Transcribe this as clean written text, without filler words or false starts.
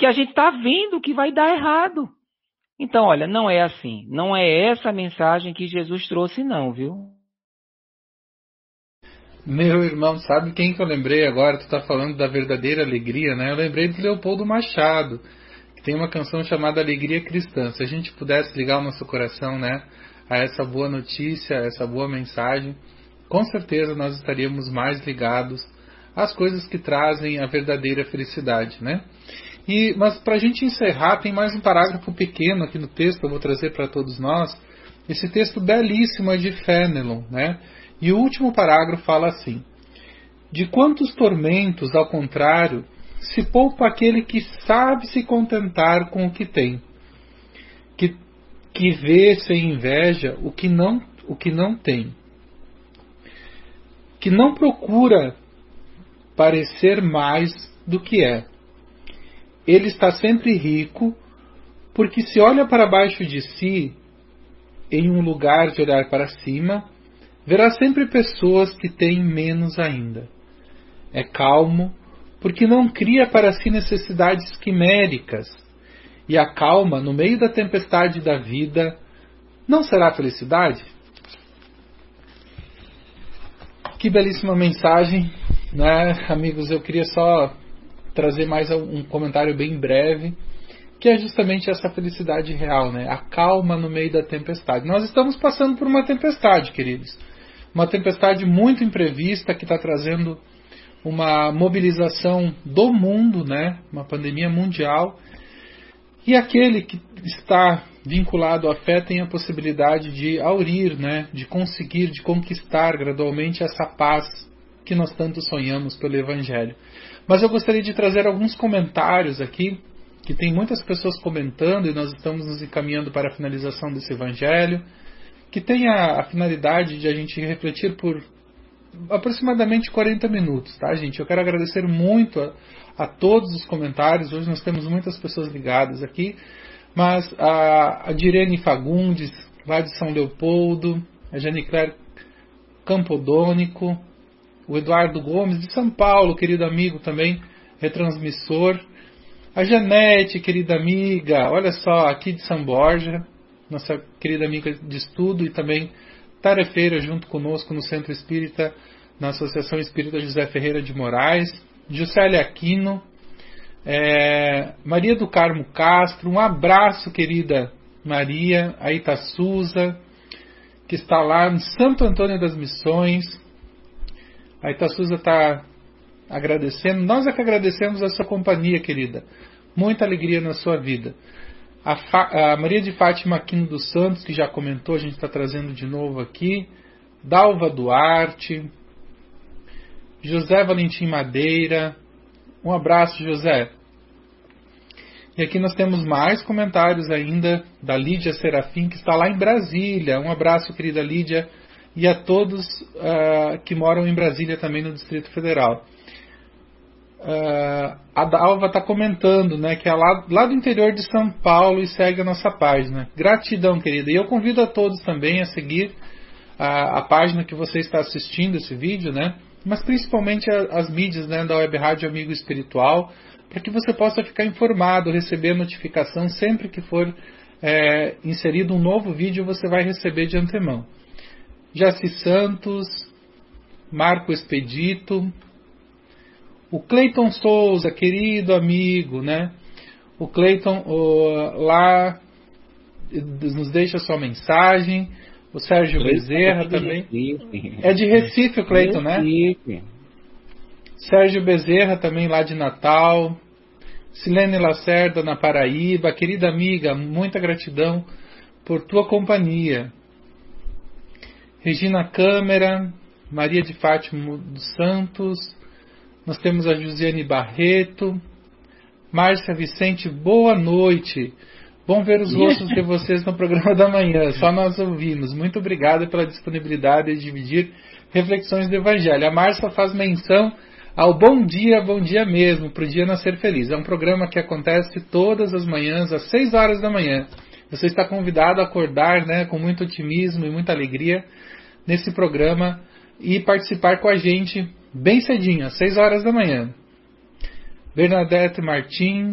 que a gente está vendo que vai dar errado. Então, olha, não é assim. Não é essa a mensagem que Jesus trouxe, não, viu? Meu irmão, sabe quem que eu lembrei agora? Tu tá falando da verdadeira alegria, né? Eu lembrei de Leopoldo Machado, que tem uma canção chamada Alegria Cristã. Se a gente pudesse ligar o nosso coração, né, a essa boa notícia, a essa boa mensagem, com certeza nós estaríamos mais ligados às coisas que trazem a verdadeira felicidade, né? Mas para a gente encerrar, tem mais um parágrafo pequeno aqui no texto, eu vou trazer para todos nós. Esse texto belíssimo é de Fenelon, né? E o último parágrafo fala assim: de quantos tormentos, ao contrário, se poupa aquele que sabe se contentar com o que tem, que vê sem inveja o que não tem, que não procura parecer mais do que é. Ele está sempre rico, porque se olha para baixo de si, em um lugar de olhar para cima, verá sempre pessoas que têm menos ainda. É calmo, porque não cria para si necessidades quiméricas, e a calma no meio da tempestade da vida não será felicidade? Que belíssima mensagem, né, amigos? Eu queria só trazer mais um comentário bem breve, que é justamente essa felicidade real, né? A calma no meio da tempestade. Nós estamos passando por uma tempestade, queridos. Uma tempestade muito imprevista que está trazendo uma mobilização do mundo, né? Uma pandemia mundial. E aquele que está vinculado à fé tem a possibilidade de aurir, né? De conseguir, de conquistar gradualmente essa paz que nós tanto sonhamos pelo Evangelho. Mas eu gostaria de trazer alguns comentários aqui, que tem muitas pessoas comentando e nós estamos nos encaminhando para a finalização desse Evangelho, que tem a finalidade de a gente refletir por aproximadamente 40 minutos, tá, gente? Eu quero agradecer muito a todos os comentários. Hoje nós temos muitas pessoas ligadas aqui, mas a Direne Fagundes, lá de São Leopoldo, a Janicler Campodônico, o Eduardo Gomes, de São Paulo, querido amigo também, retransmissor, a Janete, querida amiga, olha só, aqui de São Borja, nossa querida amiga de estudo e também tarefeira junto conosco no Centro Espírita, na Associação Espírita José Ferreira de Moraes, Juscelia Aquino, Maria do Carmo Castro, um abraço, querida Maria, a Itassuza, que está lá em Santo Antônio das Missões. A Itassuza está agradecendo. Nós é que agradecemos a sua companhia, querida. Muita alegria na sua vida. A Maria de Fátima Aquino dos Santos, que já comentou, a gente está trazendo de novo aqui. Dalva Duarte. José Valentim Madeira. Um abraço, José. E aqui nós temos mais comentários ainda da Lídia Serafim, que está lá em Brasília. Um abraço, querida Lídia. E a todos que moram em Brasília também no Distrito Federal. A Dalva está comentando, né, que é lá do interior de São Paulo e segue a nossa página. Gratidão, querida. E eu convido a todos também a seguir a página que você está assistindo esse vídeo, né, mas principalmente as mídias, né, da Web Rádio Amigo Espiritual, para que você possa ficar informado, receber a notificação sempre que for inserido um novo vídeo, você vai receber de antemão. Jaci Santos, Marco Expedito, o Cleiton Souza, querido amigo, né? O Cleiton lá nos deixa sua mensagem. O Sérgio Bezerra também. É de Recife o Cleiton, né? Sérgio Bezerra também lá de Natal. Silene Lacerda na Paraíba. Querida amiga, muita gratidão por tua companhia. Regina Câmara, Maria de Fátima dos Santos, nós temos a Josiane Barreto, Márcia Vicente, boa noite. Bom ver os rostos de vocês no programa da manhã, só nós ouvimos. Muito obrigado pela disponibilidade de dividir reflexões do Evangelho. A Márcia faz menção ao bom dia mesmo, para o dia nascer feliz. É um programa que acontece todas as manhãs, às 6 horas da manhã. Você está convidado a acordar, né, com muito otimismo e muita alegria nesse programa e participar com a gente bem cedinho, às 6 horas da manhã. Bernadette Martins,